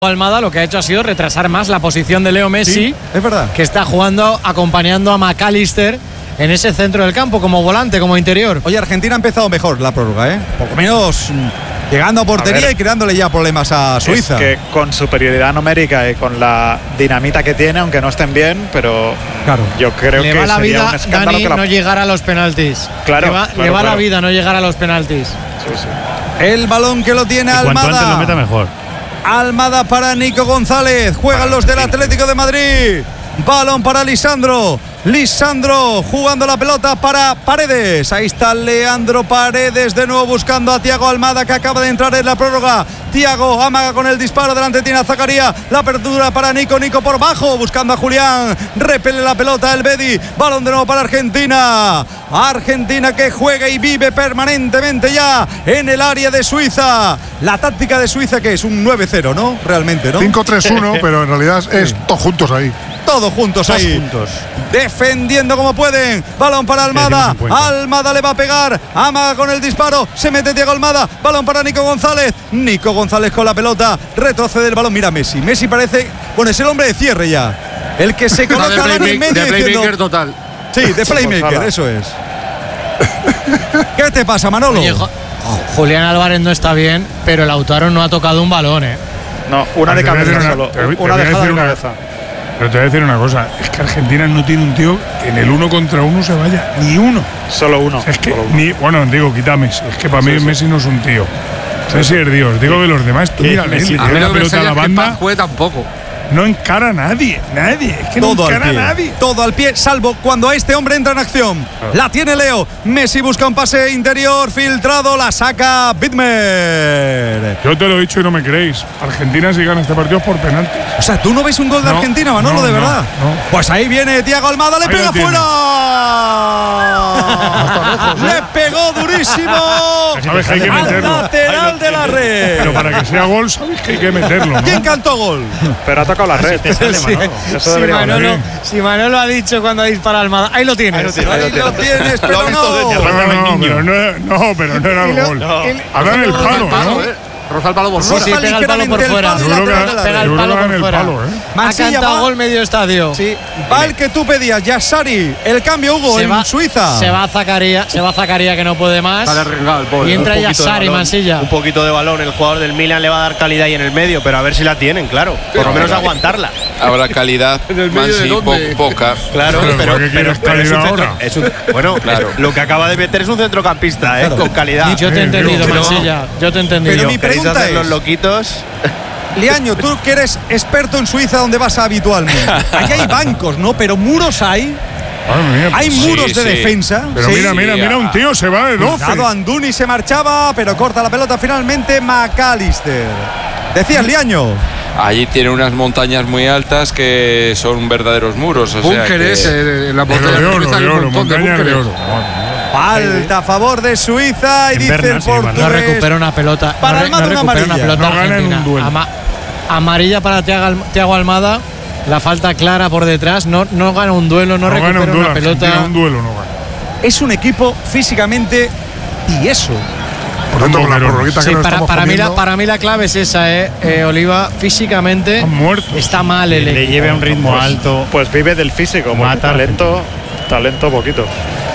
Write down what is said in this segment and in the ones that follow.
Almada lo que ha hecho ha sido retrasar más la posición de Leo Messi, sí, es verdad, que está jugando acompañando a McAllister en ese centro del campo como volante, como interior. Oye, Argentina ha empezado mejor la prórroga, Poco menos llegando a portería y creándole ya problemas a Suiza. Es que con superioridad numérica y con la dinamita que tiene, aunque no estén bien, pero claro, yo creo le que va la sería vida, un escándalo Dani, que no llegar a los penaltis. Claro, le va la vida no llegar a los penaltis. Sí. El balón que lo tiene Almada. Cuanto antes lo meta mejor. Almada para Nico González. Juegan los del Atlético de Madrid. Balón para Lisandro. Lisandro jugando la pelota para Paredes. Ahí está Leandro Paredes de nuevo buscando a Thiago Almada, que acaba de entrar en la prórroga. Thiago amaga con el disparo, delante tiene a Zakaria. La apertura para Nico por bajo, buscando a Julián. Repele la pelota el Bedi. Balón de nuevo para Argentina. Argentina que juega y vive permanentemente ya en el área de Suiza. La táctica de Suiza, que es un 9-0, ¿no? Realmente, ¿no? 5-3-1, pero en realidad es todos juntos ahí. Todos juntos ahí. Defendiendo como pueden. Balón para Almada. Almada le va a pegar. Amaga con el disparo. Se mete Thiago Almada. Balón para Nico González. Nico González con la pelota. Retrocede el balón. Mira Messi. Messi parece. Bueno, es el hombre de cierre ya. El que se coloca en el medio. De playmaker diciendo, total. Sí, de playmaker, eso es. ¿Qué te pasa, Manolo? Oye, Julián Álvarez no está bien, pero Lautaro no ha tocado un balón, No, una de cabeza solo. Una dejada de cabeza. Pero te voy a decir una cosa, es que Argentina no tiene un tío que en el 1 contra 1 se vaya, ni uno. Solo uno. O sea, es que, solo uno. bueno, digo, quita Messi, es que para mí Messi no es un tío. Messi es Dios, digo de los demás, tú mira, le A la pelota a la banda, juegue tampoco. no encara a nadie, es que todo no encara al pie, a nadie. todo al pie, salvo cuando este hombre entra en acción. La tiene Leo. Messi busca un pase interior filtrado, la saca Bitmer. Yo te lo he dicho y no me creéis. Argentina si gana este partido es por penaltis. O sea, ¿tú no ves un gol de Argentina, Manolo, de verdad? No. Pues ahí viene Thiago Almada, le Ahí pega lo tiene. fuera. Le pegó durísimo. Sabes que hay que Al meterlo. lateral de la red. Pero para que sea gol, sabes que hay que meterlo, ¿no? ¿Quién cantó gol? Pero ha tocado la red. Eso debería valer. Si Manolo ha dicho cuando dispara Almada, ahí lo tienes. Ahí lo tienes, pero Pero no era el gol. Ahora en el palo, ¿no? Roza el palo por Roza fuera. Sí, pega el palo por ligeramente el fuera. palo y Yo creo lateral de que- la Pega red. el palo por fuera. Ha Mansilla cantado va. gol medio estadio. Sí, va el que tú pedías, Yassari. El cambio, Hugo, en Suiza. Se va Zakaria que no puede más. Está derrengado el pobre. Y entra Un poquito de Yassari, balón, Mansilla. Un poquito de balón. El jugador del Milan le va a dar calidad ahí en el medio, pero a ver si la tienen, claro. Por lo menos aguantarla. Habrá calidad, ¿En el medio de dónde? poca. Claro, Pero ¿por qué quieres es un calidad centro. ahora? Bueno, Claro. lo que acaba de meter es un centrocampista, Claro. con calidad. Yo te he entendido, pero- Mansilla. Yo te he entendido. Pero mi ¿Queréis pregunta hacer los es, loquitos? Liaño, tú que eres experto en Suiza, donde vas habitualmente. Allí hay bancos, ¿no? Pero muros hay. Madre mía, Hay pues, muros sí, de sí. defensa. Pero Sí. mira, un tío se va de 12. Cuidado, Anduni se marchaba, pero corta la pelota finalmente McAllister. Decías, Liaño. Allí tiene unas montañas muy altas que son verdaderos muros. O sea Búnkeres que en la Pero portería de suiza hay un oro, montón de montañas de búnkeres. oro. Falta a favor de Suiza y dice el Berna, sí, Iván. portugués. No recupera una pelota. Para no Almada, una recupera una amarilla. pelota No gana en Argentina. un duelo. Amarilla para Thiago Almada. La falta clara por detrás. No gana un duelo, no gana recupera un duelo, una pelota. Argentina, un duelo no gana. Es un equipo físicamente tieso. Por tanto, con la prorroguita Sí, que nos estamos comiendo, para mí la clave es esa, Oliva. Físicamente están muertos. está mal el Le equipo. lleve a un ritmo alto. Pues vive del físico, porque Mata talento poquito.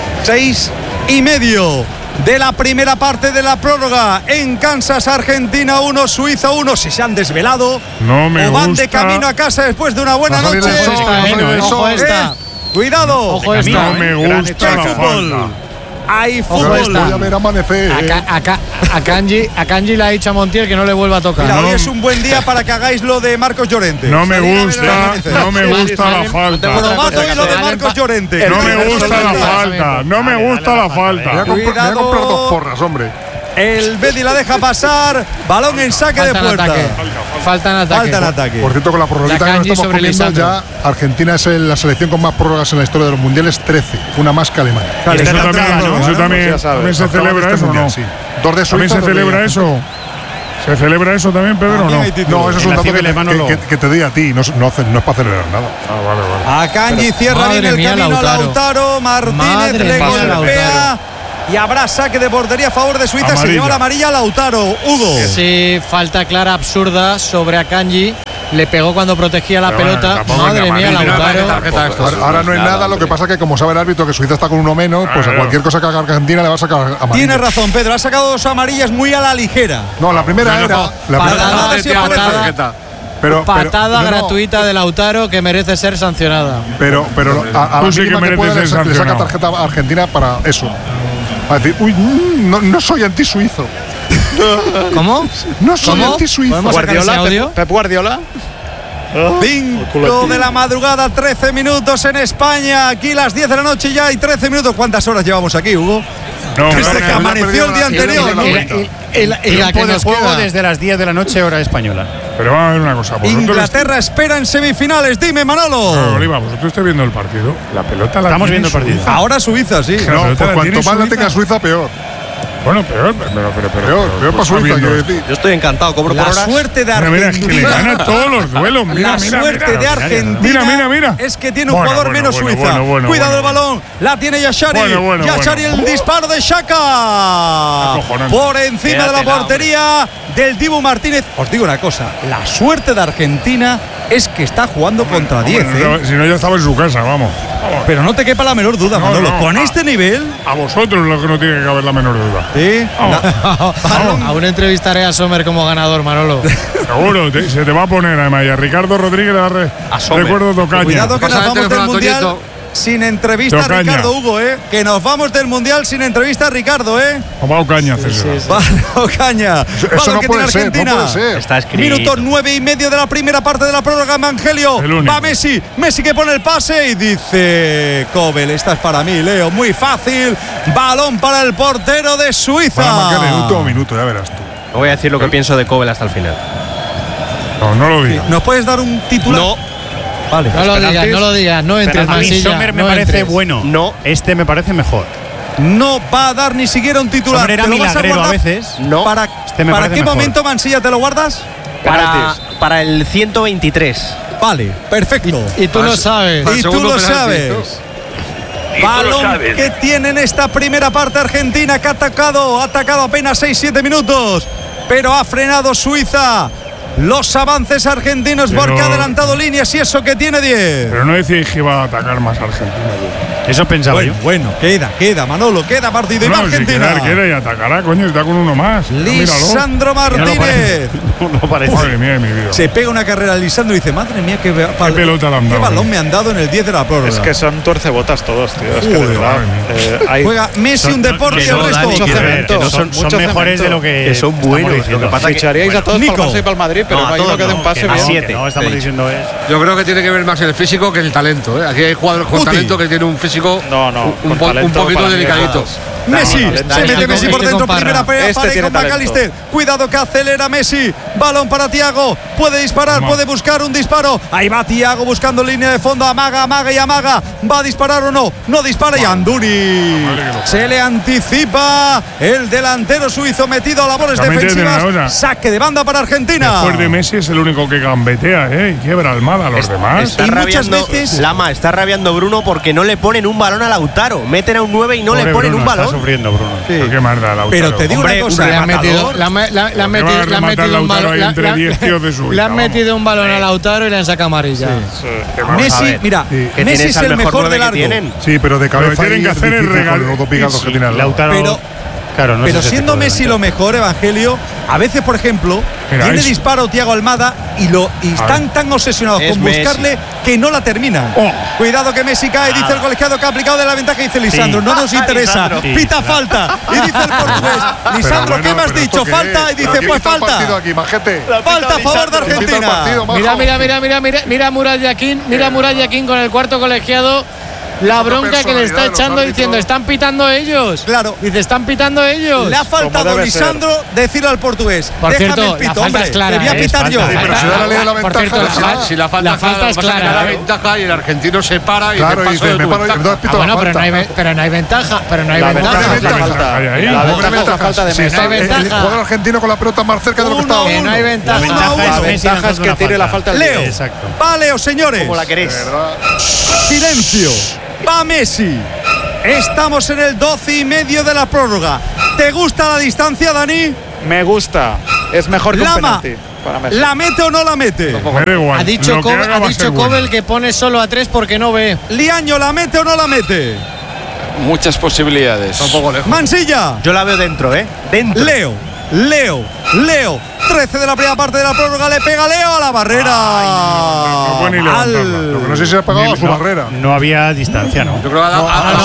6:30 de la primera parte de la prórroga. En Kansas, Argentina 1, Suiza 1. Si se han desvelado No me o van de gusta. camino a casa después de una buena Va a salir noche. el sol, va a salir el Ojo sol. esta. Cuidado. Ojo esta. No me Gran gusta Hay la fútbol. falta. Hay Ojo fútbol. esta. Voy a ver amanecer. A Kanji le ha dicho a Montiel que no le vuelva a tocar. Mira, No. hoy es un buen día para que hagáis lo de Marcos Llorente. No me Salir a ver el gusta, amanecer. no me gusta la Probad falta. hoy lo de Marcos Llorente. No me gusta la falta, no me gusta la Dale, falta. dale, Voy a comprar Cuidado. 2 porras, hombre. El Bedi la deja pasar. Balón en saque de Falta en puerta. ataque. Falta en ataque. Falta en ataque. Por cierto, con la prorroguita La que nos Kanji estamos sobre comiendo, Lisandro. ya Argentina es la selección con más prórrogas en la historia de los mundiales, 13, una más que Alemania. Vale, Eso está también, entrando, ¿no? eso también, Ya sabes. también se Acaba celebra este eso, mundial, ¿no? sí. 2 de ¿También Suiza, se 2 de celebra Argentina. eso? ¿Se celebra eso también, Pedro, o También no? hay título. No, eso es En un la dato FIBA alemana no. que te di a ti, no es para celebrar nada. Ah, vale. A Kanji cierra Madre bien el mía, camino a Lautaro. Lautaro. Martínez Madre le mía, golpea. Lautaro. y habrá saque de portería a favor de Suiza. Se lleva la amarilla Lautaro. Hugo. Sí, falta clara absurda sobre Akanji. Le pegó cuando protegía la pelota. Madre mía, Lautaro. Ahora no es nada, lo que pasa que como sabe el árbitro que Suiza está con uno menos, pues a cualquier cosa que haga Argentina le va a sacar amarilla. Tienes razón, Pedro, ha sacado 2 amarillas muy a la ligera. No, la primera era patada gratuita de Lautaro que merece ser sancionada. Pero a la mínima que pueda le saca tarjeta a Argentina para eso. Para decir, uy, no soy anti-suizo. ¿Cómo? No soy anti-suizo. Guardiola, Pep Guardiola. 5 de la madrugada, 13 minutos en España. Aquí las 10 de la noche ya hay 13 minutos. ¿Cuántas horas llevamos aquí, Hugo? Desde que amaneció el día anterior. Y la que nos juego queda desde las 10 de la noche, hora española. Pero vamos a ver una cosa. Inglaterra espera en semifinales. Dime, Manolo. No, Oliva, vosotros estáis viendo el partido. La pelota la Estamos viendo el partido. Suiza. Ahora Suiza, sí. No, pues cuanto más la tenga Suiza, peor. Bueno, peor para para Suiza, quiero decir. Yo estoy encantado, cobro por La horas. suerte de Mira, es que le Argentina. gana todos los duelos. Mira, La suerte de Argentina Mira. es que tiene un jugador menos Suiza. Cuidado el balón. La tiene Yashari. Yashari, el disparo de Xhaka. Por encima de la portería del Dibu Martínez. Os digo una cosa. La suerte de Argentina es que está jugando contra 10. Si no, ya estaba en su casa, vamos. Pero no te quepa la menor duda, Manolo. Con este nivel. A vosotros lo que no tiene que haber la menor duda. Sí. Aún entrevistaré a Sommer como ganador, Manolo. Seguro, se te va a poner además. Y a Ricardo Rodríguez recuerdo tocaña. Cuidado que nos vamos del Mundial sin entrevista a Ricardo, Hugo, que nos vamos del Mundial sin entrevista a Ricardo, Va Ocaña, César. Va Ocaña. Eso no puede ser, no puede ser. Está escrito. Minuto 9:30 de la primera parte de la prórroga, Evangelio. Va Messi que pone el pase y dice: Kobel, esta es para mí, Leo. Muy fácil. Balón para el portero de Suiza. Para marcar en el último minuto, ya verás tú. No voy a decir lo que pienso de Kobel hasta el final. No lo digas. ¿Nos puedes dar un titular? No. Vale. No lo digas, no entres, Mansilla. Sommer me parece bueno. No. Este me parece mejor. No va a dar ni siquiera un titular. Sommer era ¿Te lo vas a milagrero guardar? a veces. No. ¿Para qué mejor. momento, Mansilla, te lo guardas? Para el 123. Vale, perfecto. Y tú lo sabes. Y tú lo sabes. Balón que tiene en esta primera parte Argentina, que ha atacado apenas 6-7 minutos, pero ha frenado Suiza los avances argentinos porque ha adelantado líneas y eso que tiene 10. Pero no decíais que iba a atacar más Argentina. Eso pensaba yo. Bueno, queda, Manolo, queda partido y va Argentina. Si queda y atacará, coño, está con uno más. Lisandro Martínez. No parece. Madre mía de mi vida. Se pega una carrera a Lisandro y dice: madre mía, qué pelota le han dado. Qué balón me han dado en el 10 de la prórroga. Es que son tuercebotas todos, tío. Es que de verdad. Juega Messi un deporte y el resto. Son mejores de lo que son buenos. Lo que pasa es que ficharíais a todos para el Barça y para el Madrid, pero no hay uno que dé un pase bien. 7. No, estamos diciendo es. Yo creo que tiene que ver más el físico que el talento. Aquí hay jugadores con talento que tienen un físico un poquito delicadito. Messi, se mete Messi por dentro, primera pared con McAllister. Cuidado que acelera Messi. Balón para Thiago. Puede disparar, puede buscar un disparo. Ahí va Thiago buscando línea de fondo. Amaga. ¿Va a disparar o no? No dispara y Anduri. Se le anticipa el delantero suizo metido a labores defensivas. Saque de banda para Argentina. Después de Messi es el único que gambetea, y quiebra Almada a los demás. Está rabiando, Lama, está rabiando Bruno porque no le ponen un balón a Lautaro. Meten a un 9 y no le ponen un balón. Está sufriendo Bruno. Pero qué más da Lautaro. Pero te digo una cosa, le han metido un balón. Le han metido un balón a Lautaro y le han sacado amarilla. Messi, mira, Messi es el mejor de largo. Sí, pero de cabeza tienen que hacer el regalo. Pero siendo Messi lo mejor, Evangelio, a veces, por ejemplo, tiene disparo Thiago Almada y están tan obsesionados con buscarle que no la terminan. Cuidado que Messi cae, dice el colegiado que ha aplicado de la ventaja, dice Lisandro. No nos interesa, pita falta. Y dice el portugués: Lisandro, ¿qué me has dicho? Falta. Y dice: pues falta. Falta a favor de Argentina. Mira Murat Yakin con el cuarto colegiado. La bronca que le está echando diciendo: están pitando ellos. Claro. Dice: están pitando ellos. Le ha faltado Lisandro decirle al portugués: por déjame cierto, el pito, la falta es clara. Te voy a pitar yo. Por cierto, si la falta es clara, la ventaja y el argentino se para y claro, dice: bueno, pero no hay ventaja. La falta de Messi. El jugador argentino con la pelota más cerca de lo que estaba. No hay ventaja. La ventaja es que tire la falta al Leo. Exacto. Va Leo, señores. Como la queréis. Silencio. Va Messi. Estamos en el 12,5 de la prórroga. ¿Te gusta la distancia, Dani? Me gusta. Es mejor que un penalti. ¿La mete o no la mete? Me da igual. Ha dicho Kobel que pone solo a 3 porque no ve. Liaño, ¿la mete o no la mete? Muchas posibilidades. Un poco lejos. Mansilla. Yo la veo dentro, Dentro. Leo. 13 de la primera parte de la prórroga. Le pega Leo a la barrera. No puede ni levantarla. Lo que no sé si se ha pegado a su barrera. No había distancia, ¿no? Yo creo que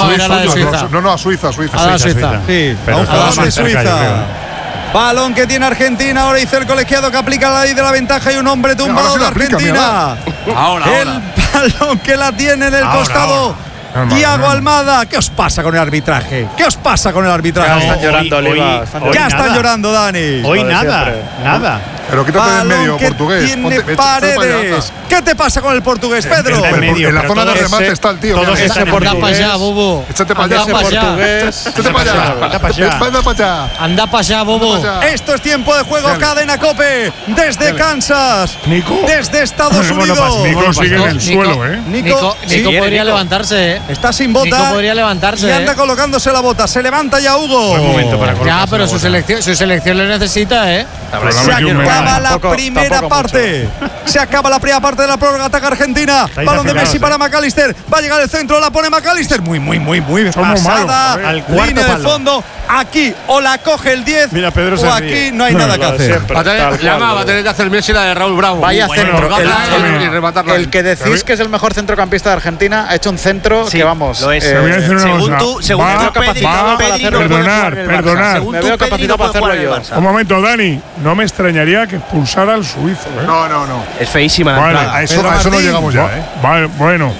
a Suiza. No, a Suiza. A Suiza. Sí, Pero a un jugador de más cerca, Suiza. yo creo. Balón que tiene Argentina. Ahora dice el colegiado que aplica la ley de la ventaja y un hombre tumbado de Argentina. Ahora. El balón que la tiene en el costado. Thiago Almada. ¿Qué os pasa con el arbitraje? ¿Qué os pasa con el arbitraje? Ya están llorando, Oliva. Ya están llorando, Dani. Hoy nada. Pero quítate del medio, que portugués. tiene Paredes. ¿Qué te pasa con el portugués, Pedro? Está en medio, en la pero zona de todos remate está el tío. todos mira, están Anda para allá, Bobo. Échate para allá. Anda para allá. Échate para allá. Anda para allá. Anda para allá. Anda para allá, Bobo. Anda para allá. Esto es tiempo de juego. Dale. Cadena Cope. Desde Kansas. Nico. Desde Estados Bueno, Unidos. Nico sigue en el suelo, Nico podría levantarse, está sin bota. Nico podría levantarse. Y anda colocándose la bota. Se levanta ya Hugo. Buen momento para Ya, colocarse pero la su bota. selección le necesita, Pero Se le ha metido un acaba penal. la Tampoco primera parte. Se acaba la primera parte de la prórroga. Ataca Argentina. Estáis Balón de afilados, Messi para McAllister. Va a llegar el centro. La pone McAllister. Muy Somos pasada. malos, joder. Al cuarto Línea de palo. fondo. Aquí o la coge el 10. Mira, Pedro se o ríe. aquí no hay nada que hacer. Va a tener que hacer Messi la de Raúl Bravo. Vaya Bueno, centro. y rematarla. El que decís que es el mejor centrocampista de Argentina ha hecho un centro que vamos. Lo es. Te voy a decir una cosa. Según Va- tú, Pedri, va- Pedri no puede perdonar, jugar en el Barça. perdonar. Según Me tú, veo Pedri capacitado no puede para jugar en el hacerlo Barça. Un momento, Dani. No me extrañaría que expulsara al suizo, No. Es feísima la Vale, entrada. A eso Pedro no Martín. llegamos ya, Vale, bueno.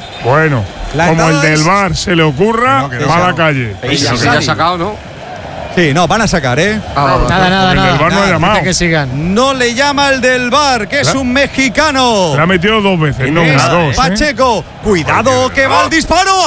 La Como el entrada del es- VAR se le ocurra, Que no, va a la calle. Que ya ha sacado, ¿no? Sí, no, van a sacar, Nada. El del VAR no ha llamado. Dice que sigan. No le llama el del bar, que es un mexicano. Le ha metido 2 veces, no Es una, 2. Pacheco, cuidado que va el disparo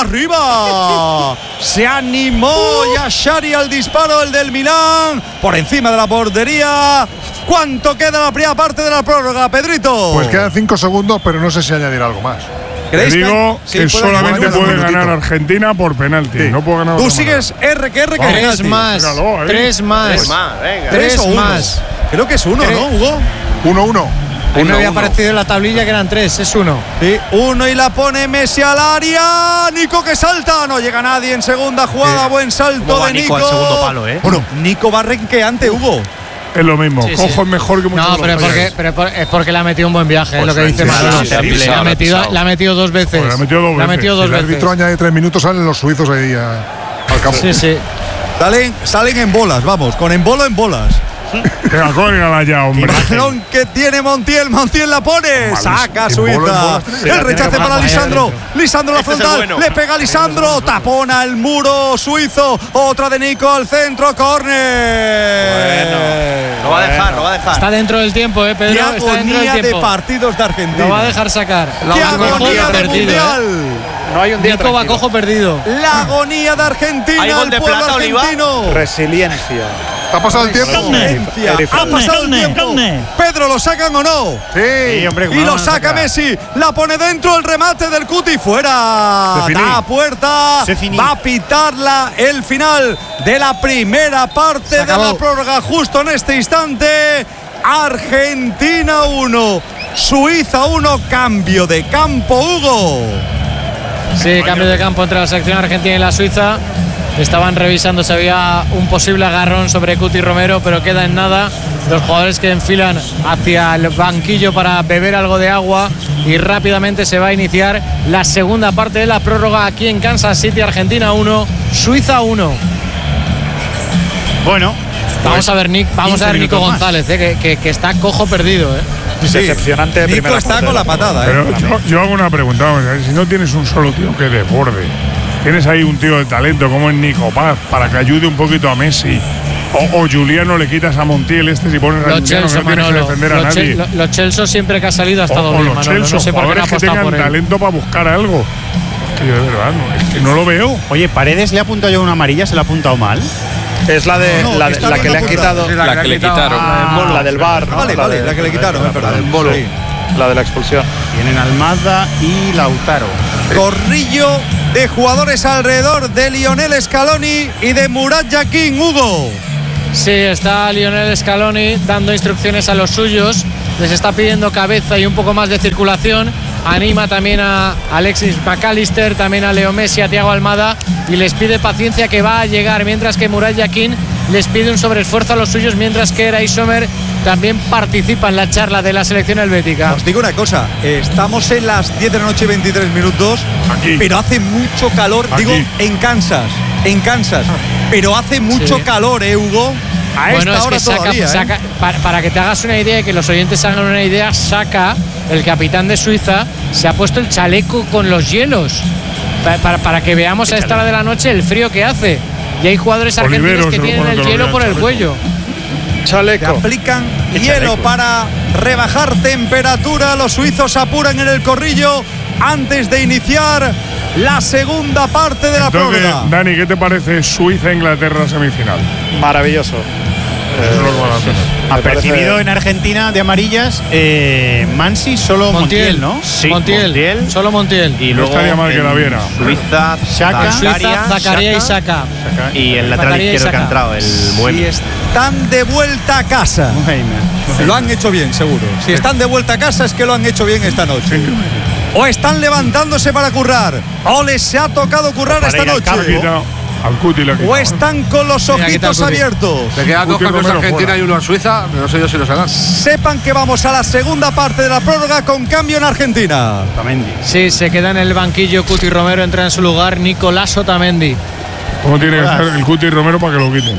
arriba. Se animó Yashari al disparo, el del Milán, por encima de la portería. ¿Cuánto queda la primera parte de la prórroga, Pedrito? Pues quedan 5 segundos, pero no sé si añadir algo más. Te ¿Creéis digo sí, que puede solamente ganar puede un ganar minutito? Argentina por penalti. Sí. No puede ganar Tú otra sigues R que Tres penalti. más. Míralo, ahí. 3 más. Venga. 3 o uno. más. Creo que es uno, Tres. ¿no, Hugo? 1-1. A mí me había 1-1. parecido en la tablilla que eran 3, es 1. Sí, uno y la pone Messi al área. Nico que salta. No llega nadie en segunda jugada. Buen salto ¿Cómo va de Nico Nico. al segundo palo, Bueno, Nico va renqueante, Hugo. Es lo mismo. Sí, Cojo sí. es mejor que muchos No, pero es porque le ha metido un buen viaje, es lo que dice Manolo. pisado, La ha metido 2 veces. Pues la ha metido dos La ha veces. metido Si 2 el veces. árbitro añade 3 minutos, salen los suizos ahí al campo. Sí. Salen en bolas, vamos, con embolo en bolas. Venga, córgala ya, hombre. Balón que tiene Montiel la pone. Saca a En bola, en Suiza. bola. El rechace para Lisandro. Lisandro la Este es el frontal. bueno. Le pega a Lisandro. Tapona el muro suizo. Otra de Nico al centro. Córner. Lo va a dejar. Está dentro del tiempo, Qué Pedro. Está dentro agonía del de tiempo. partidos de Argentina. Lo va a dejar sacar. Qué agonía de perdido. mundial. No hay un día Nico va cojo perdido. La agonía de Argentina. ¿Hay gol El de pueblo plata, Oliva? argentino. Resiliencia. ¿Te ha pasado el tiempo? Ha pasado el tiempo. Pedro, ¿lo sacan o no? Sí. hombre, Y lo saca Messi, la pone dentro, el remate del Cuti fuera. Se finí. Da puerta, Se finí. va a pitarla el final de la primera parte de la prórroga justo en este instante. Argentina 1, Suiza 1, cambio de campo, Hugo. Sí, cambio de campo entre la selección argentina y la Suiza. Estaban revisando si había un posible agarrón sobre Cuti Romero, pero queda en nada. Los jugadores que enfilan hacia el banquillo para beber algo de agua y rápidamente se va a iniciar la segunda parte de la prórroga aquí en Kansas City. Argentina 1, Suiza 1. Bueno, Vamos a ver Nico 15 minutos más. González, que está cojo perdido. Decepcionante de Nico primera está parte con de la patada, Pero yo hago una pregunta. Vamos a ver, si no tienes un solo tío que desborde, tienes ahí un tío de talento como es Nico Paz para que ayude un poquito a Messi. O Juliano le quitas a Montiel si pones a Los Juliano, que Chelsea, no tienes que Manolo. defender a nadie. Los Chelsea siempre que ha salido ha estado O bien, los Manolo. Chelsea, No sé por qué no ha jugadores que apostado tengan por él. talento para buscar algo. Que yo de verdad, es que no lo veo. oye, Paredes le ha apuntado yo una amarilla, se la ha apuntado mal. Es la de No, la, está la que bien le han apuntada. quitado. Sí, La que le quitaron. La del VAR, ¿no? Vale, la que le quitaron, es verdad. La de la expulsión. Tienen Almada y Lautaro. Corrillo de jugadores alrededor de Lionel Scaloni y de Murat Yakin, Hugo. Sí, está Lionel Scaloni dando instrucciones a los suyos, les está pidiendo cabeza y un poco más de circulación, anima también a Alexis McAllister, también a Leo Messi, a Thiago Almada, y les pide paciencia que va a llegar, mientras que Murat Yakin les pide un sobreesfuerzo a los suyos, mientras que Eray Sommer también participa en la charla de la selección helvética. Os digo una cosa, estamos en las 10 de la noche, 23 minutos, aquí, pero hace mucho calor, aquí. digo, en Kansas, pero hace mucho calor, Hugo. A bueno, esta hora es que todavía, para que te hagas una idea y que los oyentes hagan una idea, Saka, el capitán de Suiza, se ha puesto el chaleco con los hielos para que veamos a esta hora de la noche el frío que hace. Y hay jugadores argentinos que tienen el hielo por el cuello. Chaleco. Aplican hielo para rebajar temperatura. Los suizos apuran en el corrillo antes de iniciar la segunda parte de la prórroga. Dani, ¿qué te parece Suiza-Inglaterra semifinal? Maravilloso. Apercibido en Argentina de amarillas, Mansi, solo Montiel, ¿no? Sí, Montiel, solo Montiel. Y no luego estaría mal que la viera. Suiza, Zakaria y Saka. Y el lateral izquierdo que ha entrado, el Bueno. Si están de vuelta a casa, lo han hecho bien, seguro. Si están de vuelta a casa es que lo han hecho bien esta noche. O están levantándose para currar, o les ha tocado currar esta noche. Al Cuti le ha quitado. O están con los ojitos abiertos. Le quedan 2 cambios a Argentina y 1 a Suiza. No sé yo si los harán. Sepan que vamos a la segunda parte de la prórroga con cambio en Argentina. Otamendi. Sí, se queda en el banquillo Cuti Romero, entra en su lugar Nicolás Otamendi. ¿Cómo tiene que estar el Cuti Romero para que lo quiten?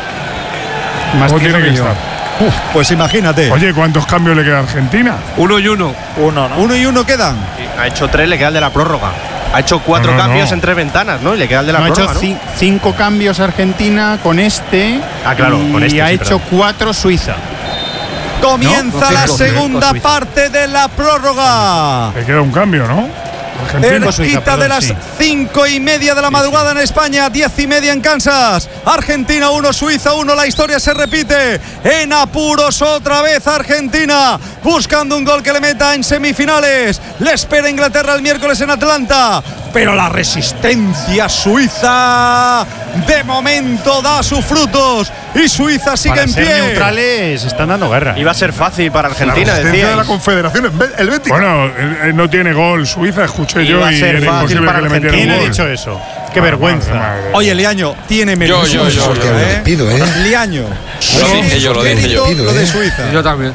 ¿Cómo tiene que estar? Pues imagínate. Oye, ¿cuántos cambios le queda a Argentina? 1 y 1. 1 y 1 quedan. Ha hecho 3, le queda el de la prórroga. Ha hecho 4 cambios en 3 ventanas, ¿no? Y le queda el de la prórroga, ha hecho 5 cambios Argentina con este. Claro, con este. Y ha hecho 4 Suiza. Comienza la segunda parte de la prórroga. Le queda un cambio, ¿no? Cerquita de las 5:30 de la madrugada en España, 10:30 en Kansas. Argentina 1, Suiza 1. La historia se repite. En apuros otra vez Argentina, buscando un gol que le meta en semifinales. Le espera Inglaterra el miércoles en Atlanta. Pero la resistencia suiza de momento da sus frutos y Suiza sigue en pie. Para ser neutrales están dando guerra. Iba a ser fácil para Argentina, decía. De la Confederación Helvética. Bueno, no tiene gol Suiza, escuché yo, y era imposible que le metiera un gol. ¿Quién ha dicho eso? Qué vergüenza. Oye, Liaño, tiene mérito. Yo. Pido, Liaño. Lo dije yo. Lo de Suiza. Yo también.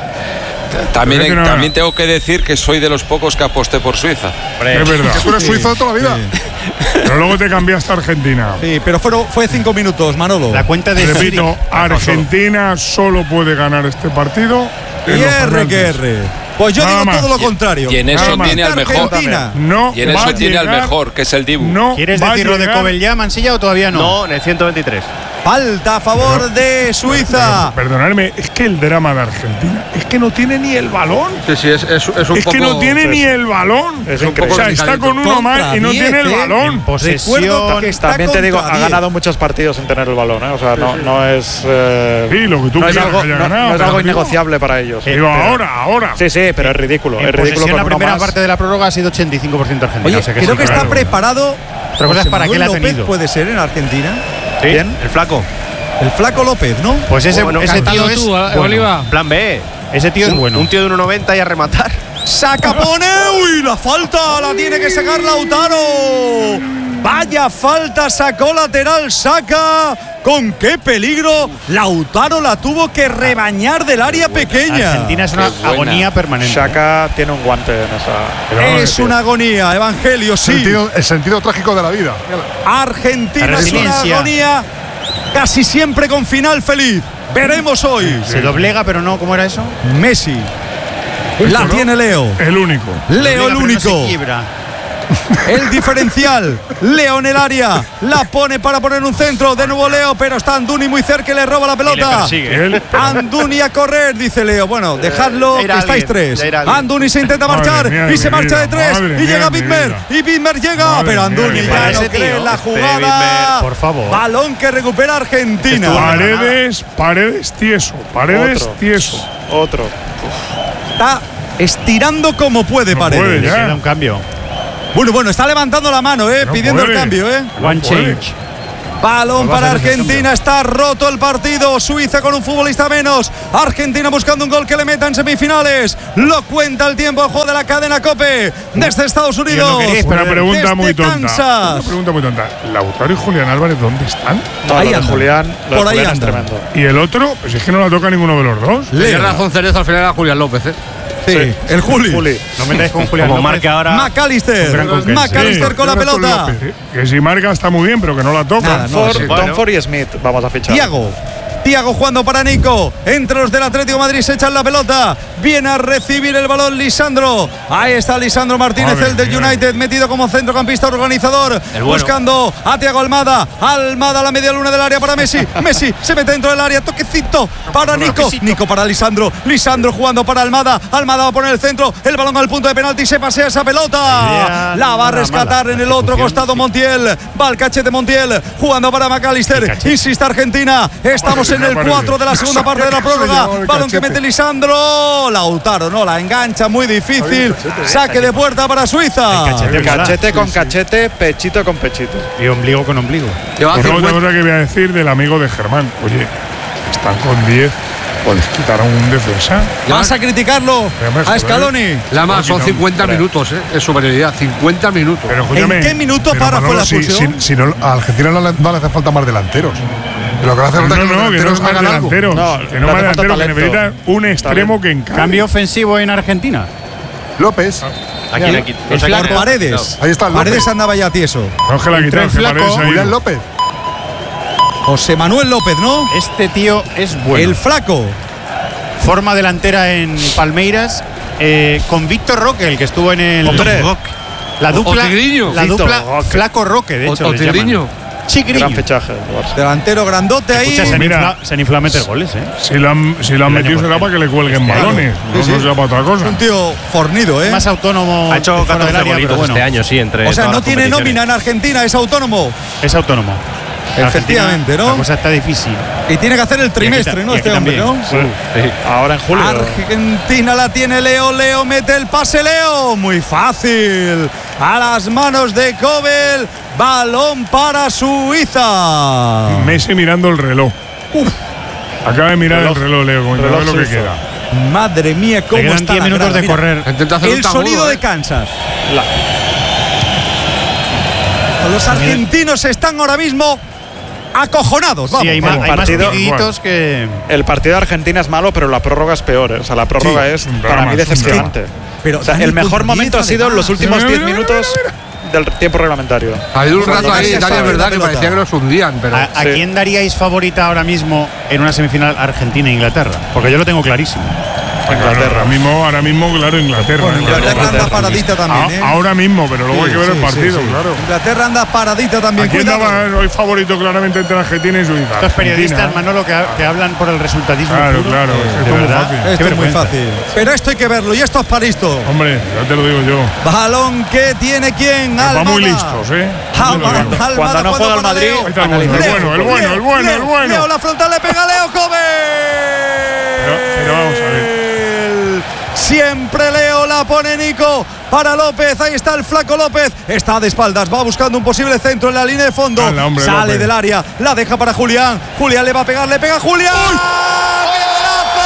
También tengo que decir que soy de los pocos que aposté por Suiza. Es verdad. Que tú eres suizo de toda la vida. Pero luego te cambiaste a Argentina. Sí, pero fue 5 minutos, Manolo. La cuenta de Repito, Argentina solo puede ganar este partido. Y R. Pues yo digo todo lo contrario. Y en eso tiene al mejor. Y en eso tiene al mejor, que es el Dibu. ¿Quieres decirlo de Cobel Mansilla o todavía no? No, en el 123. Falta a favor de Suiza. Perdonadme, es que el drama de Argentina es que no tiene ni el balón. Sí, es un poco. Es que no tiene ni el balón. Es un poco. O sea, está con uno más y no tiene el balón. Recuerdo que está también te digo, ha 10. ganado muchos partidos sin tener el balón, ¿eh? O sea, no es. Sí, lo que tú quieras que haya ganado. No es algo innegociable para ellos. Digo, ahora. Sí, pero es ridículo. En posesión, la primera parte de la prórroga ha sido 85% Argentina. Oye, o sea que creo sí, que está preparado. Otra cosa es para qué la ha López tenido. puede ser en Argentina. ¿Sí? ¿Quién? El flaco. El flaco López, ¿no? Pues ese tío es bueno. Oliva. Plan B. Ese tío es bueno. Un tío de 1,90 y a rematar. Saca, pone. Uy, la falta la tiene que sacar Lautaro. Vaya falta sacó lateral Saka. Con qué peligro. Lautaro la tuvo que rebañar del área pequeña. Argentina es una agonía permanente. Shaka tiene un guante en esa. Es una agonía, Evangelio, sí. El sentido trágico de la vida. Argentina es una agonía casi siempre con final feliz. Veremos hoy. Se doblega, pero no, ¿cómo era eso? Messi. La tiene Leo. El único. Leo el único. El diferencial. Leo en el área. La pone para poner un centro. De nuevo Leo, pero está Anduni muy cerca y le roba la pelota. Anduni a correr, dice Leo. Bueno, dejadlo, que estáis 3. Anduni se intenta marchar y se marcha de 3. Y llega Bitmer. Y Bitmer llega, pero Anduni ya no cree en la jugada. Por favor. Balón que recupera Argentina. Paredes tieso. Tieso. Otro. Está estirando como puede, Paredes. Le queda un cambio. Bueno, está levantando la mano, pidiendo el cambio, One change. Balón para Argentina, está roto el partido. Suiza con un futbolista menos. Argentina buscando un gol que le meta en semifinales. Lo cuenta el tiempo de juego de la cadena COPE desde Estados Unidos. Una pregunta muy tonta. Kansas. ¿Lautaro y Julián Álvarez dónde están? Ahí Julián, por ahí es anda. tremendo. ¿Y el otro? Pues es que no la toca ninguno de los dos. Tiene razón Cerezo, al final era Julián López. Sí, el Juli. No metáis con Julián Como López. marca ahora. McAllister con la pelota. Que si marca está muy bien, pero que no la toca. Donford y Smith vamos a fichar. Thiago jugando para Nico. Entre los del Atlético de Madrid se echan la pelota. Viene a recibir el balón Lisandro. Ahí está Lisandro Martínez, el del United, metido como centrocampista organizador. Buscando a Thiago Almada. Almada a la media luna del área para Messi. Messi se mete dentro del área. Toquecito para Nico. Nico para Lisandro. Lisandro jugando para Almada. Almada va a poner el centro. El balón al punto de penalti. Se pasea esa pelota. La va a rescatar en el otro costado Montiel. Va al cachete Montiel. Jugando para McAllister. Insiste Argentina. Estamos en el 4 de la segunda parte de la prórroga. Balón que mete Lisandro. Lautaro no la engancha, muy difícil. Saque de puerta para Suiza. Cachete con cachete, pechito con pechito. Y ombligo con ombligo. Otra cosa que voy a decir del amigo de Germán. Oye, están con 10. ¿Puedes quitar a un defensa? ¿Vas a criticarlo a Scaloni? La más, son 50 minutos, es superioridad. 50 minutos. Pero, escúchame, ¿en qué minuto para fue la expulsión? Si no, a Argentina no le hace falta más delanteros. Lo que hace falta es que los delanteros hagan algo. Que no más delanteros, que necesita un extremo que encaje. Cambio ofensivo en Argentina. López. Aquí. Por Paredes. Ahí está Paredes andaba ya tieso. No es que la quitado, que Paredes ha ido. Julián López. José Manuel López, ¿no? Este tío es bueno. El flaco. Forma delantera en Palmeiras con Víctor Roque, el que estuvo en el. La dupla. La dupla Flaco Roque, de hecho. O Tigriño. Chigriño. Gran fichaje. Delantero grandote ahí. Escucha, se han inflado a meter goles, Si lo han metido será para que le cuelguen balones. No será para otra cosa. Es un tío fornido, Más autónomo. Ha hecho 14 golitos este año, sí, entre. O sea, no tiene nómina en Argentina, es autónomo. Es autónomo. Efectivamente, ¿no? La cosa está difícil. Y tiene que hacer el trimestre, ¿no? Este hombre, ¿no? Sí. Ahora en julio. Argentina la tiene Leo. Leo mete el pase, Leo. Muy fácil. A las manos de Kobel. Balón para Suiza. Messi mirando el reloj. Acaba de mirar el reloj, Leo, como reloj lo que queda. Madre mía, cómo quedan está 10 minutos de correr. El sonido de Kansas. Los argentinos están ahora mismo acojonados. Vamos. Sí, hay más piditos que. El partido de Argentina es malo, pero la prórroga es peor. O sea, la prórroga es para mí decepcionante. Pero o sea, el mejor momento ha sido en los últimos 10 minutos del tiempo reglamentario. Ha habido un rato ahí, Dani, es verdad, que parecía que nos hundían. Pero ¿A quién daríais favorita ahora mismo en una semifinal Argentina-Inglaterra? Porque yo lo tengo clarísimo. Inglaterra. Ahora mismo, claro, Inglaterra. Bueno, Inglaterra anda paradita también, Ahora mismo, pero luego hay que ver el partido, claro. Inglaterra anda paradita también. Aquí andaba hoy favorito claramente entre Argentina y Suiza. Estos periodistas, Manolo, que hablan por el resultadismo. Claro, puro, claro. De verdad. Esto es muy fácil. Pero esto hay que verlo y esto es para listo. Hombre, ya te lo digo yo. Balón que tiene quién. Va muy listos, Cuando no juega el Madrid. El bueno. Leo, la frontal le pega a Leo Kobe. Pero vamos a ver. Siempre Leo, la pone Nico para López. Ahí está el flaco López. Está de espaldas, va buscando un posible centro en la línea de fondo. Sale López del área, la deja para Julián. Julián le va a pegar, le pega a Julián. ¡Qué golazo!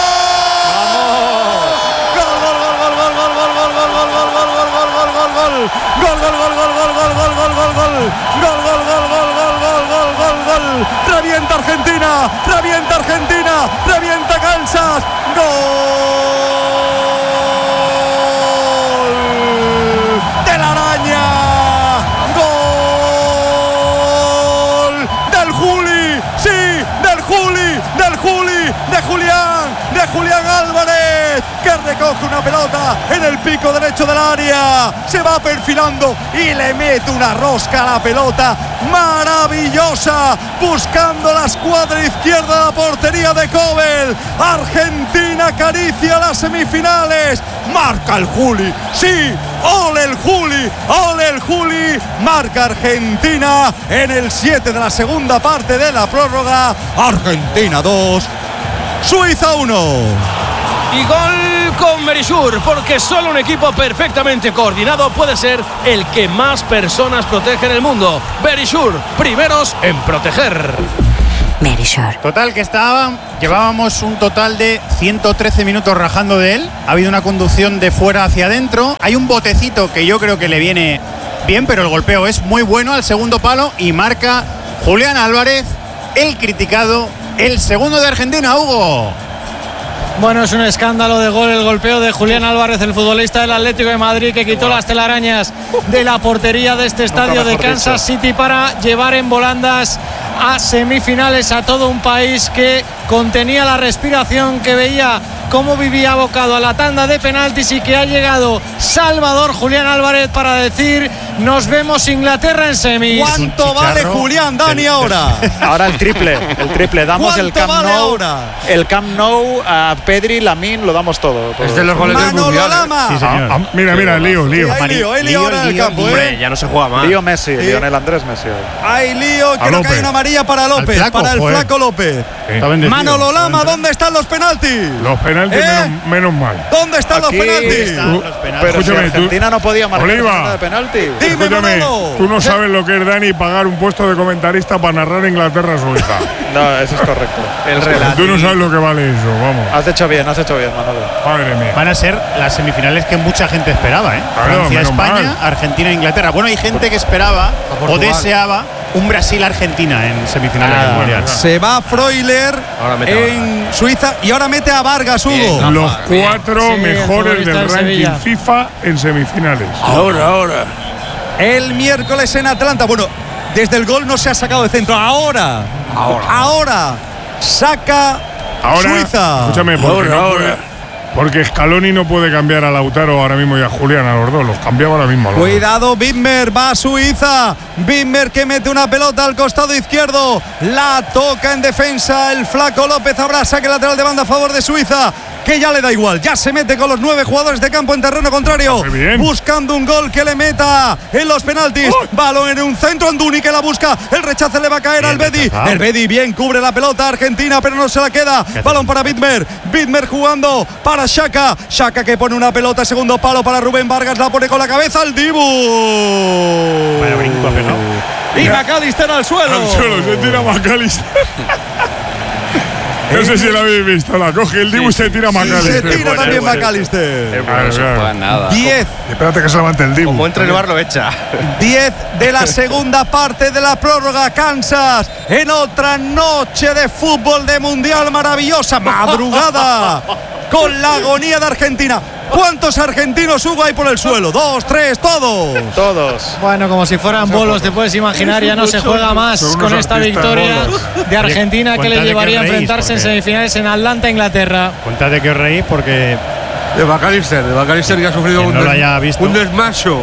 Revienta Argentina, revienta Kansas. ¡Gol! ¡De la araña! ¡Gol! ¡Del Juli! ¡Sí! ¡Del Juli! ¡De Julián Álvarez! Que recoge una pelota en el pico derecho del área. Se va perfilando y le mete una rosca a la pelota. Maravillosa. Buscando la escuadra izquierda de la portería de Kobel. Argentina acaricia las semifinales. Marca el Juli. Sí. ¡Ole el Juli! Marca Argentina en el 7 de la segunda parte de la prórroga. Argentina 2. Suiza 1. Y gol con Verisure, porque solo un equipo perfectamente coordinado puede ser el que más personas protege en el mundo. Verisure, primeros en proteger. Verisure. Total, que llevábamos un total de 113 minutos rajando de él. Ha habido una conducción de fuera hacia adentro. Hay un botecito que yo creo que le viene bien, pero el golpeo es muy bueno al segundo palo y marca Julián Álvarez, el criticado, el segundo de Argentina, Hugo. Bueno, es un escándalo de gol el golpeo de Julián Álvarez, el futbolista del Atlético de Madrid, que quitó las telarañas de la portería de este estadio de Kansas City para llevar en volandas a semifinales a todo un país que contenía la respiración, que veía cómo vivía abocado a la tanda de penaltis y que ha llegado Salvador Julián Álvarez para decir: nos vemos Inglaterra en semis. ¿Cuánto vale Julián, Dani, ahora? Ahora el triple. Damos el Camp vale Nou. Ahora? El Camp Nou a Pedri, Lamine, lo damos todo. Es de los goles del Mundial. Lama. Sí, señor. Mira, lío. Sí, hay lío ahora en el campo, Hombre, ya no se juega más. Lío Messi, Lionel Andrés Messi. Hay lío, creo que hay una amarilla para López, para el flaco López. Manolo Lama, ¿dónde están los penaltis? Los penaltis, menos mal. ¿Dónde están los penaltis? Pero Escúchame, si Argentina no podía marcar Oliva, de penalti. Dime, Manolo. Tú no sabes lo que es, Dani, pagar un puesto de comentarista para narrar Inglaterra-Suiza. No, eso es correcto. El relato. Tú no sabes lo que vale eso, vamos. Has hecho bien, Manolo. Madre mía. Van a ser las semifinales que mucha gente esperaba, ¿eh? Claro, Francia-España, Argentina-Inglaterra. Bueno, hay gente que esperaba o deseaba un Brasil-Argentina en semifinales del Mundial. Se va Freuler en Suiza y ahora mete a Vargas, Hugo. Los 4 mejores del ranking Sevilla. FIFA en semifinales. Ahora. El miércoles en Atlanta. Bueno, desde el gol no se ha sacado de centro. Ahora saca Suiza. Escúchame, porque Scaloni no puede cambiar a Lautaro ahora mismo y a Julián, a los dos. Los cambiaba ahora mismo. Cuidado, Widmer, va a Suiza. Widmer que mete una pelota al costado izquierdo. La toca en defensa el flaco López. Habrá saque lateral de banda a favor de Suiza, que ya le da igual. Ya se mete con los 9 jugadores de campo en terreno contrario. Buscando un gol que le meta en los penaltis. Balón en un centro, Anduni que la busca. El rechace le va a caer al Bedi. El Bedi bien cubre la pelota Argentina, pero no se la queda. Balón para Widmer. Widmer jugando para Xhaka. Xhaka que pone una pelota, segundo palo para Rubén Vargas. La pone con la cabeza al Dibu. Vaya brinco, ¿no? Y McAllister al suelo. Se tira McAllister. No sé si lo habéis visto, la coge el Dibu y se tira McAllister. Se tira también McAllister. No se juega nada. 10. Espérate que se levante el Dibu. Como entra en el bar lo echa. 10 de la segunda parte de la prórroga. Kansas en otra noche de fútbol de mundial maravillosa. Madrugada con la agonía de Argentina. ¿Cuántos argentinos, Hugo, hay por el suelo? 2, 3, todos. Bueno, como si fueran bolos, te puedes imaginar, ya no se juega más con esta victoria de Argentina que le llevaría a enfrentarse en semifinales en Atlanta, Inglaterra. Cuéntate que os reís porque De McAllister que ha sufrido un desmayo.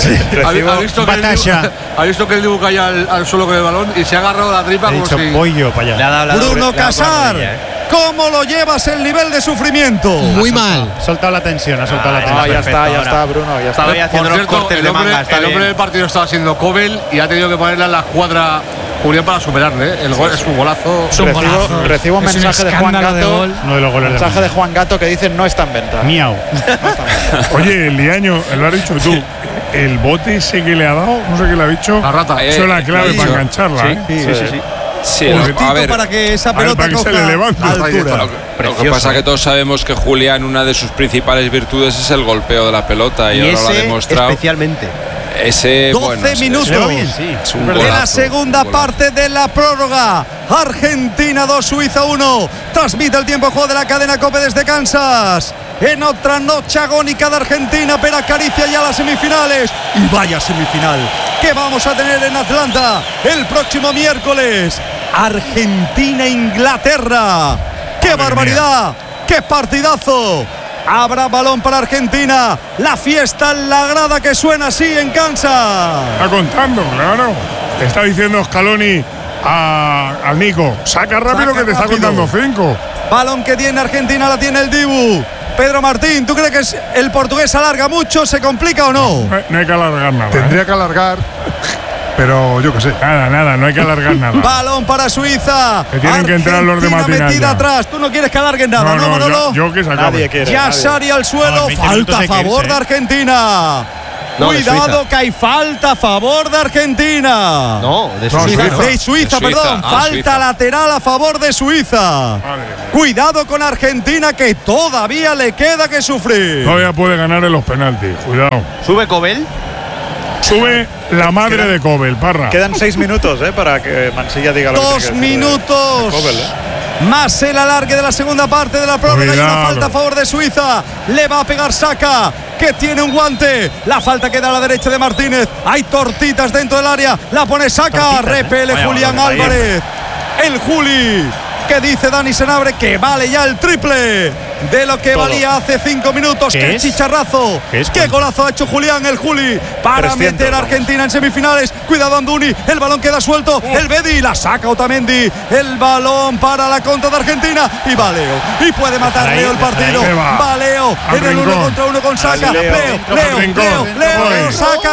Ha visto que el Dibu cae al suelo con el balón y se ha agarrado la tripa como si… pollo para allá. Bruno Casar, ¿cómo lo llevas el nivel de sufrimiento? Muy mal. Ha soltado la tensión, Ya está, Bruno. Ya está. Por cierto, el hombre del partido estaba siendo Kobel y ha tenido que ponerle a la escuadra Julián para superarle. El gol es un golazo. Recibo un mensaje de Juan Gato. Uno de los goles mensaje de Juan Gato que dice no está en venta. Miau. Oye, Liaño, lo has dicho tú. El bote ese que le ha dado, no sé qué le ha dicho. La rata. Eso es la clave para engancharla. Sí, a ver, para que esa pelota coja altura. Lo que pasa es que todos sabemos que Julián, una de sus principales virtudes es el golpeo de la pelota y ahora lo ha demostrado. Especialmente. Ese 12 minutos de la segunda parte de la prórroga. Argentina 2, Suiza 1. Transmite el tiempo de juego de la cadena COPE desde Kansas. En otra noche agónica de Argentina, pero acaricia ya las semifinales. Y vaya semifinal que vamos a tener en Atlanta el próximo miércoles. Argentina-Inglaterra. ¡Qué barbaridad! ¡Qué partidazo! Habrá balón para Argentina. La fiesta en la grada que suena así en Kansas. Está contando, claro. Está diciendo Scaloni al Nico: saca rápido, que te está contando 5. Balón que tiene Argentina, la tiene el Dibu. Pedro Martín, ¿tú crees que el portugués alarga mucho? ¿Se complica o no? No hay que alargar nada. Tendría que alargar. Pero yo qué sé. Nada, no hay que alargar nada. Balón para Suiza. Que tienen que entrar los de Matinalla. Metida atrás. Tú no quieres que alarguen nada, ¿no, Manolo? Yo que se acabe. Yassari al suelo. Falta a favor de Argentina. Cuidado que hay falta a favor de Argentina. No, de Suiza. De Suiza, perdón. Falta Suiza. lateral a favor de Suiza. Cuidado con Argentina que todavía le queda que sufrir. Todavía puede ganar en los penaltis. Cuidado. ¿Sube Cobel? Sube la madre de Cobel, Parra. Quedan 6 minutos para que Mansilla diga lo que tiene que 2 decir minutos. de Cobel, Más el alargue de la segunda parte de la prórroga. Y una falta a favor de Suiza. Le va a pegar Saka, que tiene un guante. La falta queda a la derecha de Martínez. Hay tortitas dentro del área. La pone Saka. Repele Julián Álvarez. El Juli, que dice Dani Senabre que vale ya el triple de lo que valía hace 5 minutos. ¡Qué chicharrazo! ¡Qué golazo ha hecho Julián, el Juli, para meter a Argentina en semifinales! Cuidado Anduni, el balón queda suelto. El Bedi la saca Otamendi. El balón para la contra de Argentina. Y va Leo. Y puede matar Leo el partido. Va Leo en el 1 contra 1 con Saka. Leo saca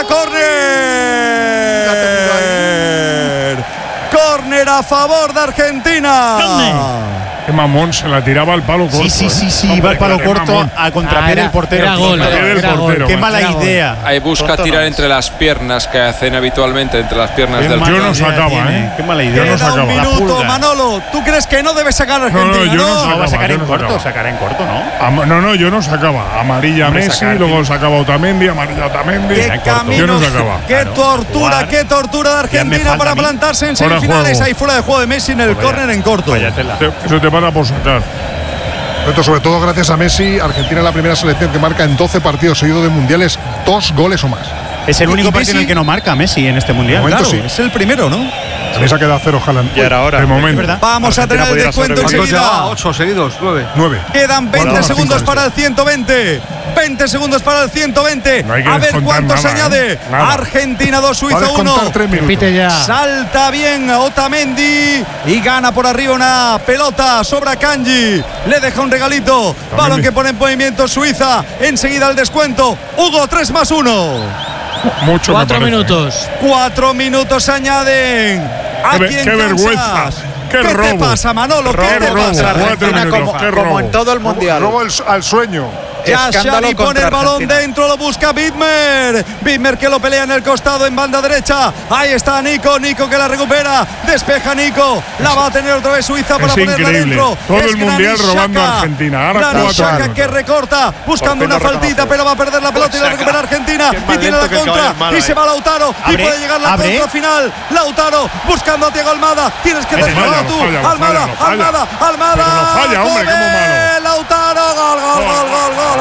córner. Córner a favor de Argentina. Qué mamón, se la tiraba al palo corto. Sí, va al palo corto a contrapié del portero. Era gol. Qué mala idea. Ahí busca tirar entre las piernas que hacen habitualmente, entre las piernas del Yo no sacaba, Qué mala idea. Yo no sacaba. Un minuto, Manolo. ¿Tú crees que no debe sacar a Argentina? No, yo no sacaba. Va a sacar en corto, sacará en corto, ¿no? No, yo no sacaba. Amarilla Messi, luego sacaba Otamendi, amarilla Otamendi. Qué camino, yo no sacaba. Qué tortura de Argentina para plantarse en semifinales. Ahí fuera de juego de Messi en el córner en corto. Eso te pasa por sacar. Pero sobre todo gracias a Messi, Argentina es la primera selección que marca en 12 partidos seguidos de mundiales 2 goles o más. Es el único partido en el que no marca Messi en este mundial. Claro, sí. Es el primero, ¿no? También se ha quedado 0 Haaland. Y ahora, de momento. Vamos a tener el descuento enseguida. 8 seguidos, 9. Quedan 20 segundos para el 120. 20 segundos para el 120. No hay que a ver cuánto se añade. Argentina 2, Suiza 1. Repite ya. Salta bien Otamendi y gana por arriba una pelota. Sobra Kanji. Le deja un regalito. Balón que pone en movimiento Suiza. Enseguida el descuento. Hugo, 3+1. Mucho 4 minutos. 4 minutos añaden. Qué vergüenza. ¿Qué te pasa, Manolo? ¿Qué te pasa? como en todo el mundial. Robo al sueño. Yassari pone el balón dentro, lo busca Widmer. Widmer que lo pelea en el costado en banda derecha. Ahí está Nico que la recupera. Despeja Nico. La va a tener otra vez Suiza para ponerla dentro. Todo el mundial robando a Argentina. Ahora Granit Xhaka que recorta, buscando una faltita, pero va a perder la pelota y la recupera Argentina. Y tiene la contra. Y se va Lautaro. Y puede llegar la contra final. Lautaro buscando a Thiago Almada. Tienes que despejar tú. Almada. Falla, hombre, qué muy malo. Lautaro. Gol.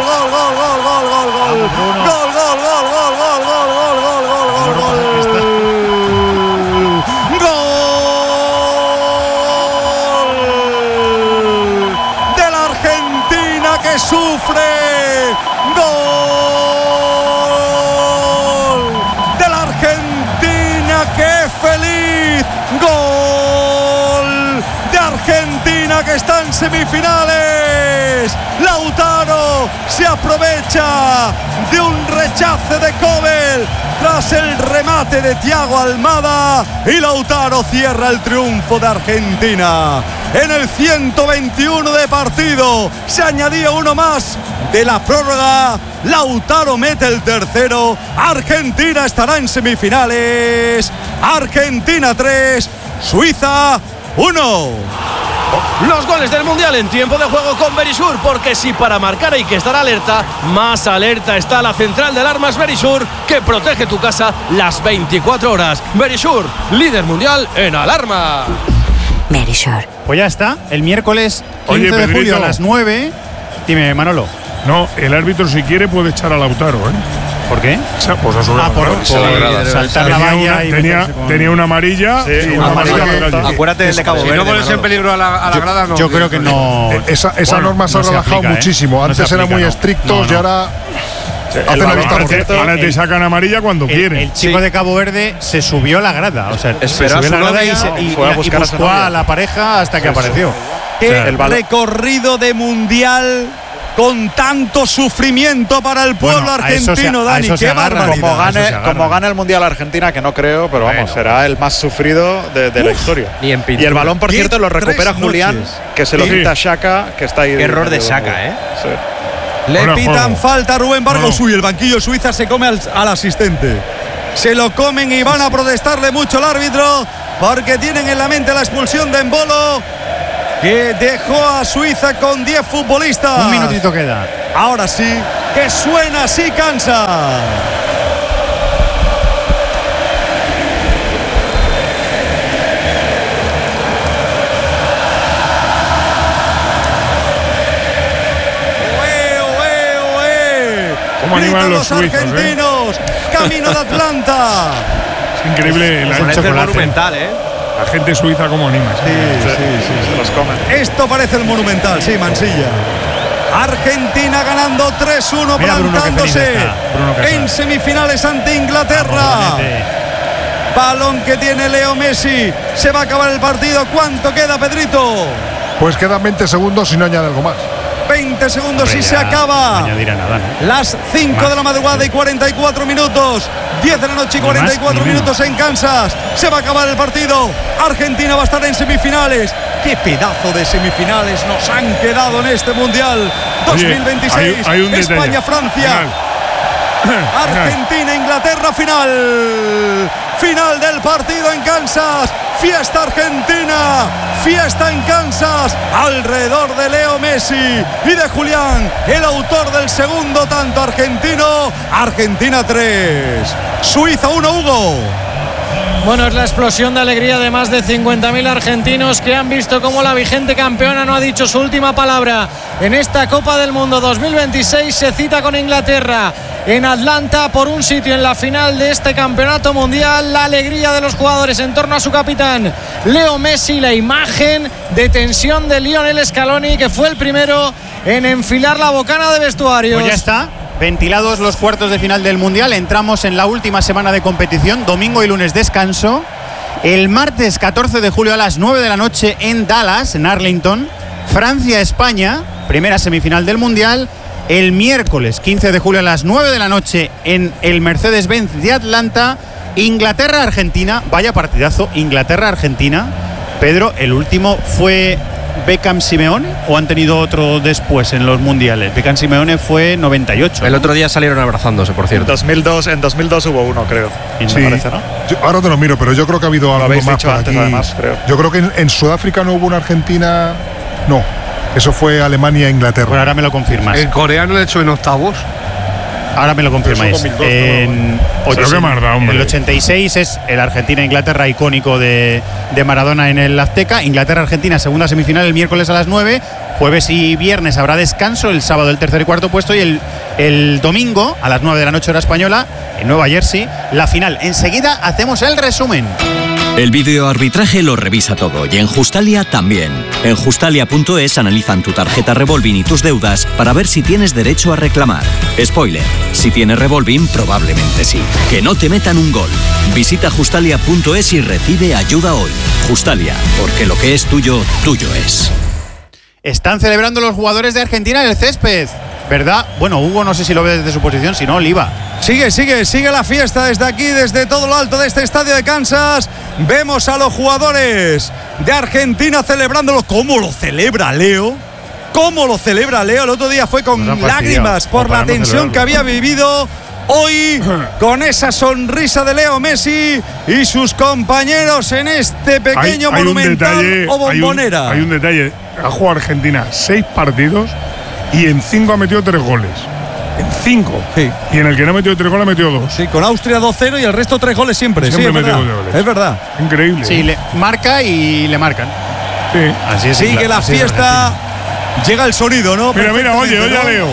De la Argentina que sufre. Gol de la Argentina que es feliz. Gol de Argentina que está en semifinales. Lautaro se aprovecha de un rechace de Cobel tras el remate de Thiago Almada y Lautaro cierra el triunfo de Argentina. En el 121 de partido se añadía uno más de la prórroga. Lautaro mete el tercero. Argentina estará en semifinales. Argentina 3, Suiza 1. Los goles del Mundial en tiempo de juego con Verisur, porque si para marcar hay que estar alerta, más alerta está la central de alarmas Verisur, que protege tu casa las 24 horas. Verisur, líder mundial en alarma. Verisur. Pues ya está, el miércoles 15 de julio a las 9. Dime, Manolo. No, el árbitro si quiere puede echar a Lautaro, ¿eh? ¿Por qué? Pues a por saltar la valla y tenía una amarilla. Sí, una amarilla. Acuérdate del de Cabo Verde. Si no pones en peligro a la grada, no. Yo creo que no. Esa norma se ha relajado muchísimo. Antes eran muy estrictos y ahora hacen la vista gorda. Ahora te sacan amarilla cuando quieren. El chico de Cabo Verde se subió la grada. O sea, se subió la grada y fue a buscar buscó a la pareja hasta que apareció. El recorrido de mundial con tanto sufrimiento para el pueblo argentino, Dani. Qué barbaridad. Como gane el Mundial Argentina, que no creo, pero vamos, será el más sufrido de la historia. Y el balón, por cierto, lo recupera Julián, que se lo quita Xhaka, que está ahí. Qué error de Xhaka, Sí. Le pitan falta a Rubén Vargas. Uy, el banquillo Suiza se come al asistente. Se lo comen y van a protestarle mucho al árbitro, porque tienen en la mente la expulsión de Embolo, que dejó a Suiza con 10 futbolistas. Un minutito queda. Ahora sí, que suena así Kansas. ¿Cómo animan los suizos, argentinos? Camino de Atlanta. Es increíble el Monumental, La gente suiza como anima. Sí, se los comen. Esto parece el Monumental, sí, Mansilla. Argentina ganando 3-1, plantándose en semifinales ante Inglaterra. Balón que tiene Leo Messi. Se va a acabar el partido. ¿Cuánto queda, Pedrito? Pues quedan 20 segundos si no añade algo más. 20 segundos y se acaba. No añadirá nada, ¿no? Las 5 de la madrugada y 44 minutos. 10 de la noche y 44 minutos en Kansas. Se va a acabar el partido. Argentina va a estar en semifinales. Qué pedazo de semifinales nos han quedado en este Mundial 2026. Hay un España-Francia. Argentina-Inglaterra, final. Final del partido en Kansas. Fiesta argentina, fiesta en Kansas, alrededor de Leo Messi y de Julián, el autor del segundo tanto argentino. Argentina 3, Suiza 1, Hugo. Bueno, es la explosión de alegría de más de 50.000 argentinos que han visto cómo la vigente campeona no ha dicho su última palabra en esta Copa del Mundo 2026. Se cita con Inglaterra en Atlanta por un sitio en la final de este campeonato mundial. La alegría de los jugadores en torno a su capitán Leo Messi, la imagen de tensión de Lionel Scaloni, que fue el primero en enfilar la bocana de vestuarios. Pues ya está. Ventilados los cuartos de final del Mundial, entramos en la última semana de competición, domingo y lunes descanso. El martes 14 de julio a las 9 de la noche en Dallas, en Arlington, Francia-España, primera semifinal del Mundial. El miércoles 15 de julio a las 9 de la noche en el Mercedes-Benz de Atlanta, Inglaterra-Argentina, vaya partidazo, Inglaterra-Argentina. Pedro, ¿el último fue Beckham-Simeone o han tenido otro después en los mundiales? Beckham-Simeone fue 98. El otro día salieron abrazándose, por cierto. En 2002 hubo uno, creo. Sí, me parece, ¿no? Ahora te lo miro, pero yo creo que ha habido algo más por antes, aquí. Además, creo. Yo creo que en Sudáfrica no hubo una Argentina. No, eso fue Alemania-Inglaterra. Bueno, ahora me lo confirmas. El coreano le echó en octavos. Ahora me lo confirmáis. En el 86 es el Argentina-Inglaterra icónico de Maradona en el Azteca. Inglaterra-Argentina, segunda semifinal el miércoles a las 9. Jueves y viernes habrá descanso. El sábado el tercer y cuarto puesto. Y el domingo a las 9 de la noche hora española en Nueva Jersey, la final. Enseguida hacemos el resumen. El videoarbitraje lo revisa todo y en Justalia también. En Justalia.es analizan tu tarjeta Revolving y tus deudas para ver si tienes derecho a reclamar. Spoiler, si tienes Revolving probablemente sí. Que no te metan un gol. Visita Justalia.es y recibe ayuda hoy. Justalia, porque lo que es tuyo, tuyo es. Están celebrando los jugadores de Argentina en el césped, ¿verdad? Bueno, Hugo no sé si lo ve desde su posición, si no, Oliva. Sigue la fiesta desde aquí, desde todo lo alto de este estadio de Kansas. Vemos a los jugadores de Argentina celebrándolo. ¿Cómo lo celebra Leo? El otro día fue con lágrimas por la tensión que había vivido. Hoy, con esa sonrisa de Leo Messi y sus compañeros en este pequeño monumental o bombonera. Hay un detalle. Ha jugado Argentina 6 partidos y en 5 ha metido 3 goles. En 5. Sí. Y en el que no ha metido 3 goles ha metido 2. Sí, con Austria 2-0 y el resto 3 goles siempre. Siempre sí, mete goles. Es verdad. Increíble. Sí, le marca y le marcan. Sí. Así es. Sigue la fiesta. Llega el sonido, ¿no? Mira, oye a Leo.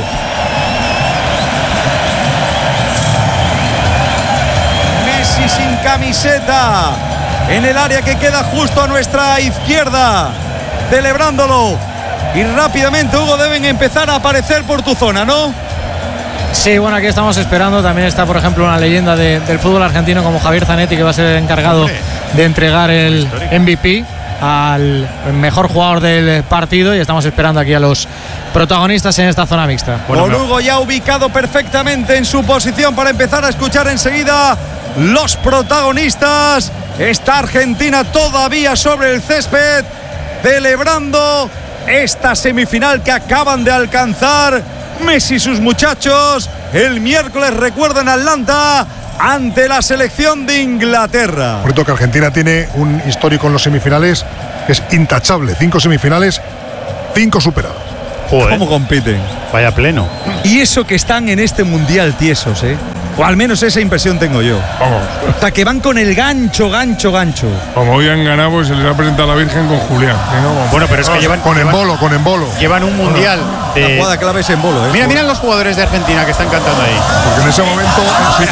Messi sin camiseta. En el área que queda justo a nuestra izquierda. Celebrándolo. Y rápidamente, Hugo, deben empezar a aparecer por tu zona, ¿no? Sí, bueno, aquí estamos esperando. También está, por ejemplo, una leyenda del fútbol argentino como Javier Zanetti, que va a ser el encargado de entregar el MVP al mejor jugador del partido y estamos esperando aquí a los protagonistas en esta zona mixta. Orugo ya ubicado perfectamente en su posición para empezar a escuchar enseguida los protagonistas. Está Argentina todavía sobre el césped celebrando esta semifinal que acaban de alcanzar Messi y sus muchachos el miércoles, recuerda, en Atlanta ante la selección de Inglaterra. Por cierto que Argentina tiene un histórico en los semifinales que es intachable. 5 semifinales, 5 superadas. Joder. ¿Cómo compiten? Vaya pleno. Y eso que están en este mundial tiesos, o al menos esa impresión tengo yo. O sea, que van con el gancho. Como hoy han ganado, pues se les ha presentado a la Virgen con Julián. Bueno, pero es que llevan con embolo. Llevan un mundial. La jugada clave es embolo. Mira los jugadores de Argentina que están cantando ahí. Porque en ese momento en